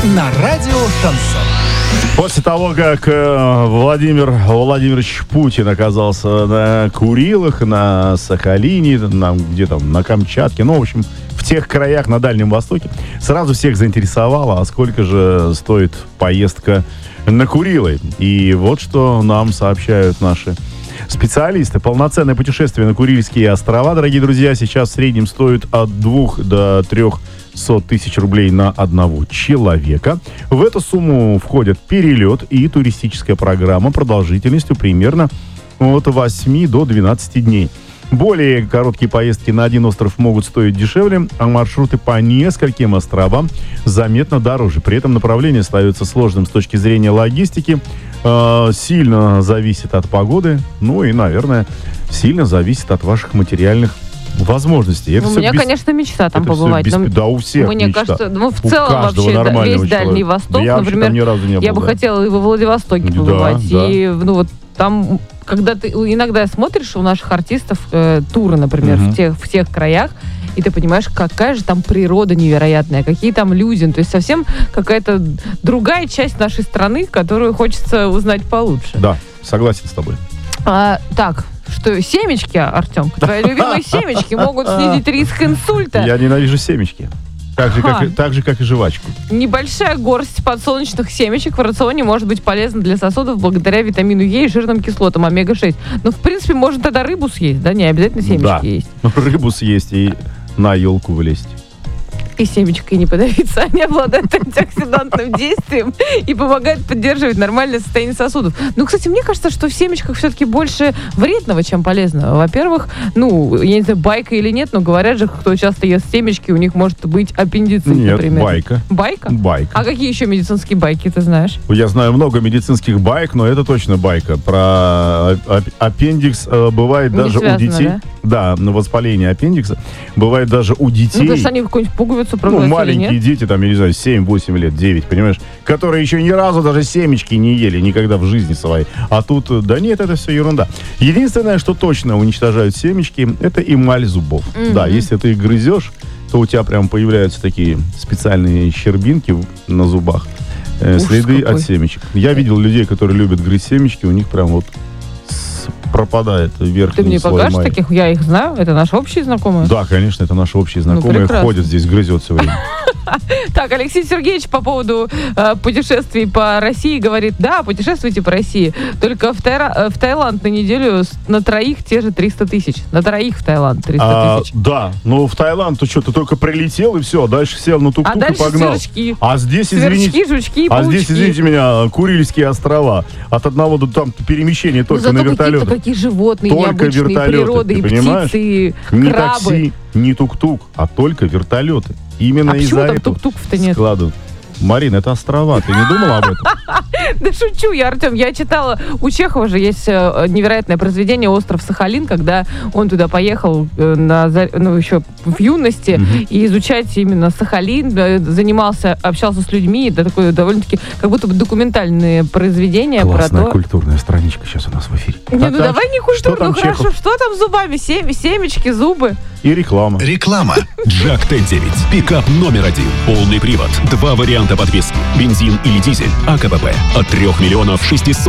на радио «Шансон». После того, как Владимир Владимирович Путин оказался на Курилах, на Сахалине, где там, на Камчатке, в общем, в тех краях на Дальнем Востоке, сразу всех заинтересовало, а сколько же стоит поездка на Курилы. И вот что нам сообщают наши специалисты. Полноценное путешествие на Курильские острова, дорогие друзья, сейчас в среднем стоит от 2 до 300 тысяч рублей на одного человека. В эту сумму входят перелет и туристическая программа продолжительностью примерно от 8 до 12 дней. Более короткие поездки на один остров могут стоить дешевле, а маршруты по нескольким островам заметно дороже. При этом направление остается сложным с точки зрения логистики, сильно зависит от погоды, и, наверное, сильно зависит от ваших материальных возможностей. У меня, конечно, мечта там побывать. Да, у всех мне мечта. кажется, в целом вообще весь Дальний Восток, да, например, ни разу не был, я бы хотела и во Владивостоке побывать. Да. И там, когда ты иногда смотришь у наших артистов туры, например, в тех краях, и ты понимаешь, какая же там природа невероятная, какие там люди. То есть совсем какая-то другая часть нашей страны, которую хочется узнать получше. Да, согласен с тобой. Так, что семечки, Артем, твои любимые семечки могут снизить риск инсульта. Я ненавижу семечки. Так же, как и жвачку. Небольшая горсть подсолнечных семечек в рационе может быть полезна для сосудов благодаря витамину Е и жирным кислотам омега-6. В принципе, можно тогда рыбу съесть, да? Не обязательно семечки есть. Рыбу съесть и на елку влезть. И семечкой не подавиться. Они обладают антиоксидантным действием и помогают поддерживать нормальное состояние сосудов. Кстати, мне кажется, что в семечках все-таки больше вредного, чем полезного. Во-первых, я не знаю, байка или нет, но говорят же, кто часто ест семечки, у них может быть аппендицит, например. Нет, байка. Байка? Байка. А какие еще медицинские байки ты знаешь? Я знаю много медицинских байк, но это точно байка. Про аппендикс бывает даже у детей. Да, воспаление аппендикса бывает даже у детей. Потому что они какую-нибудь пуговицу маленькие дети, я не знаю, 7, 8 лет, 9, понимаешь, которые еще ни разу даже семечки не ели никогда в жизни своей. А тут, да нет, это все ерунда. Единственное, что точно уничтожают семечки, это эмаль зубов. Да, если ты их грызешь, то у тебя прям появляются такие специальные щербинки на зубах, следы от семечек. Я видел людей, которые любят грызть семечки, у них прям пропадает верхний слой. Ты мне покажешь таких? Я их знаю. Это наши общие знакомые? Да, конечно, это наши общие знакомые. Ходят здесь, грызет все время. Так, Алексей Сергеевич по поводу путешествий по России говорит, да, путешествуйте по России. Только в Таиланд на неделю на троих те же 300 тысяч. На троих в Таиланд 300 тысяч. Да, но в Таиланд ты что, ты только прилетел и все, дальше сел на тук-тук и погнал. Сверчки. А здесь, извините, жучки, здесь, извините меня, Курильские острова. От одного до там перемещения только на вертолетах. Какие животные только необычные, природы, и птицы, и ни крабы. Такси, ни тук-тук, а только вертолеты. Именно из-за этого тук-туков-то нет? Складывают. Марина, это острова, ты не думала об этом? Да шучу я, Артем. Я читала, у Чехова же есть невероятное произведение «Остров Сахалин», когда он туда поехал еще в юности и изучать именно Сахалин, занимался, общался с людьми. Это такое довольно-таки как будто бы документальные произведения. Классная культурная страничка сейчас у нас в эфире. Давай не культурно, хорошо. Что там с зубами? Семечки, зубы. И реклама. Реклама. Джак Т9. Пикап номер 1. Полный привод. 2 варианта подвески. Бензин или дизель. АКПП. От 3 миллионов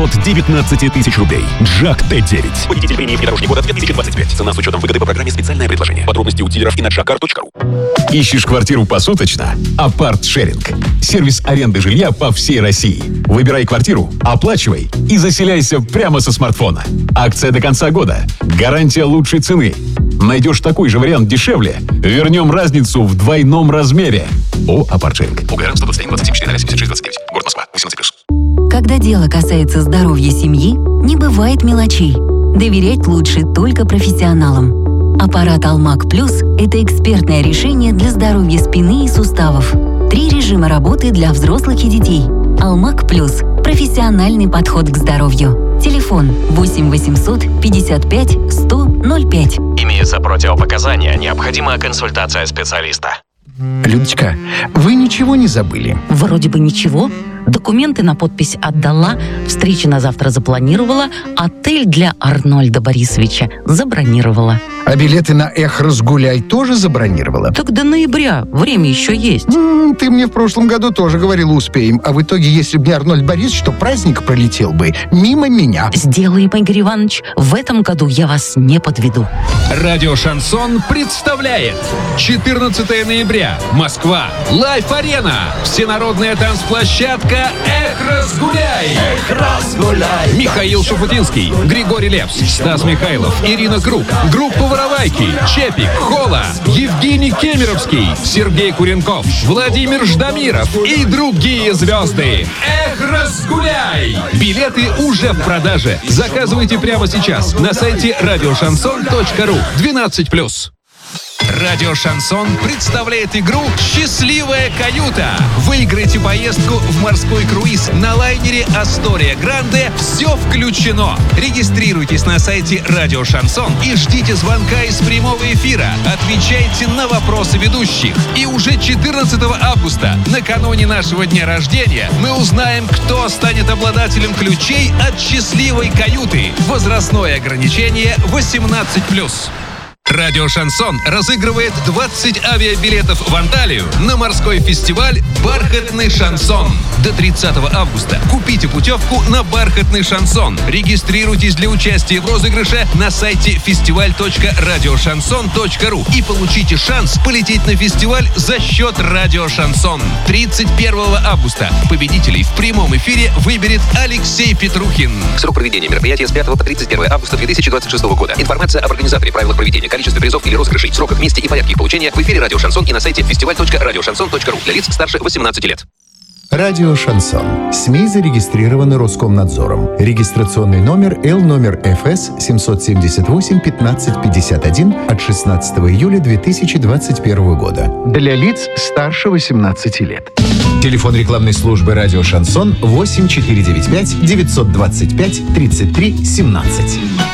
619 тысяч рублей. Джак Т9. Водитель премии «Внедорожник года» 2025. Цена с учетом выгоды по программе «Специальное предложение». Подробности у дилеров и на jackcar.ru. Ищешь квартиру посуточно? Апарт-шеринг. Сервис аренды жилья по всей России. Выбирай квартиру, оплачивай и заселяйся прямо со смартфона. Акция до конца года. Гарантия лучшей цены. Найдешь такой же вариант дешевле? Вернем разницу в двойном размере. Апарт-шеринг. УГРН 127-27-4-76-29. Город Москва. 18+. Когда дело касается здоровья семьи, не бывает мелочей. Доверять лучше только профессионалам. Аппарат Алмак Плюс – это экспертное решение для здоровья спины и суставов. 3 режима работы для взрослых и детей. Алмак Плюс – профессиональный подход к здоровью. Телефон 8 800 55 100 05. Имеются противопоказания, необходима консультация специалиста. Людочка, вы ничего не забыли? Вроде бы ничего. Документы на подпись отдала, встречи на завтра запланировала, отель для Арнольда Борисовича забронировала. А билеты на «Эх, разгуляй» тоже забронировала? Так до ноября, время еще есть. Ты мне в прошлом году тоже говорила, успеем. А в итоге, если бы не Арнольд Борисович, то праздник пролетел бы мимо меня. Сделаем, Игорь Иванович, в этом году я вас не подведу. Радио «Шансон» представляет 14 ноября. Москва. Лайф-арена. Всенародная танцплощадка «Эх, разгуляй». Эх, разгуляй. Михаил Шуфутинский, Григорий Лепс, Стас Михайлов, Ирина Круг, группа «Воровайки», Чепик, Хола, Евгений Кемеровский, Сергей Куренков, Владимир Ждамиров и другие звезды. Эх, разгуляй! Билеты уже в продаже. Заказывайте прямо сейчас на сайте radioshanson.ru. 12+. Радио «Шансон» представляет игру «Счастливая каюта». Выиграйте поездку в морской круиз на лайнере «Астория Гранде». Все включено. Регистрируйтесь на сайте «Радио Шансон» и ждите звонка из прямого эфира. Отвечайте на вопросы ведущих. И уже 14 августа, накануне нашего дня рождения, мы узнаем, кто станет обладателем ключей от «Счастливой каюты». Возрастное ограничение 18+. Радио «Шансон» разыгрывает 20 авиабилетов в Анталию на морской фестиваль «Бархатный шансон». До 30 августа купите путевку на «Бархатный шансон». Регистрируйтесь для участия в розыгрыше на сайте festival.radioshanson.ru и получите шанс полететь на фестиваль за счет «Радио Шансон». 31 августа победителей в прямом эфире выберет Алексей Петрухин. Срок проведения мероприятия с 5 по 31 августа 2026 года. Информация об организаторе, правилах проведения, количестве призов или розыгрышей, сроках, месте и порядке их получения в эфире «Радио Шансон» и на сайте festival.radioshanson.ru для лиц старше 18 лет. Радио «Шансон». СМИ зарегистрированы Роскомнадзором. Регистрационный номер Л-ФС 778-1551 от 16 июля 2021 года. Для лиц старше 18 лет. Телефон рекламной службы «Радио Шансон» 8495 925 33 17.